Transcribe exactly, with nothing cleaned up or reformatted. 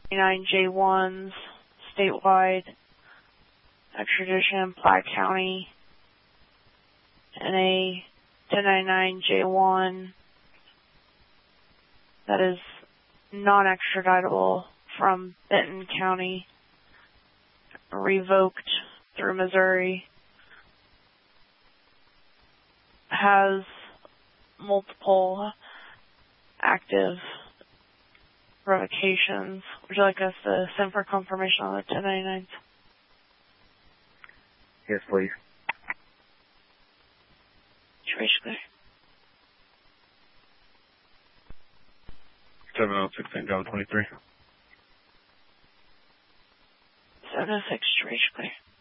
nine J ones statewide, extradition, Platte County, and a ten ninety-nine J one that is non-extraditable from Benton County, revoked through Missouri, has multiple active revocations. Would you like us to send for confirmation on the ten ninety-nines? Yes, please. Situation clear. seven oh six, Saint John twenty-three. seven oh six, situation clear.